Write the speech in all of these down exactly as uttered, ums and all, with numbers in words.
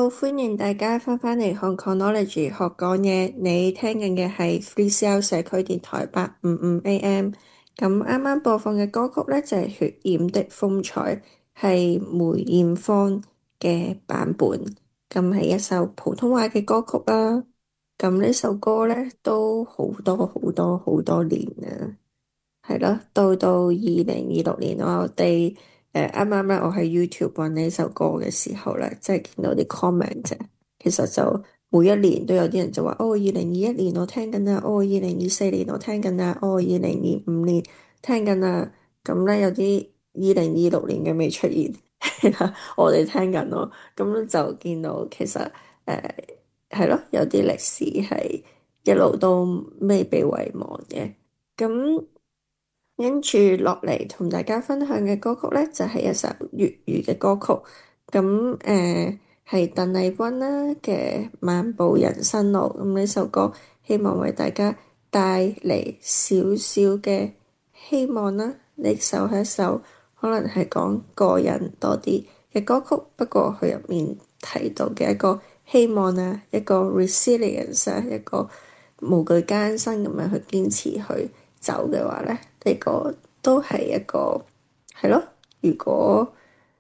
Hello，歡迎大家翻返嚟 Hong Kongology 學講嘢。你聽緊嘅係 three C R 社區電台八五五 A M。咁啱啱播放嘅歌曲呢，就係、是《血染的風采》，係梅艷芳嘅版本。咁係一首普通話嘅歌曲啦。咁呢首歌呢，都好多好多好多年啦。係咯，到到二零二六年我哋誒啱啱咧，我喺 YouTube 揾呢首歌嘅時候咧，即係見到啲 comment 啫。其實就每一年都有啲人就話，哦，二零二一年我聽緊啦，哦，二零二四年我聽緊啦，哦，二零二五年聽緊啦。咁咧有啲二零二六年嘅未出現，係啦，我哋聽緊咯。咁就見到其實誒係咯，有啲歷史係一路都未被遺忘嘅。咁跟住落嚟同大家分享嘅歌曲呢，就係一首粵語嘅歌曲。咁誒係鄧麗君啦嘅《漫步人生路》。咁呢首歌希望為大家帶嚟少少嘅希望啦。呢首係一首可能係講個人多啲嘅歌曲，不過佢入面提到嘅一個希望啊，一個 resilience 啊，一個無懼艱辛咁樣去堅持去走嘅話咧，呢個都係一個係咯。如果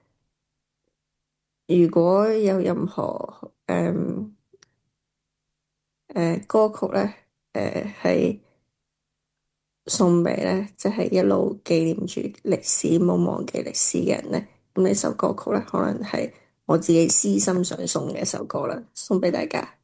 如果有任何誒誒歌曲咧，誒係送俾咧，即係一路紀念住歷史冇忘記歷史嘅人咧，咁呢首歌曲咧，可能係我自己私心想送嘅一首歌啦，送俾大家。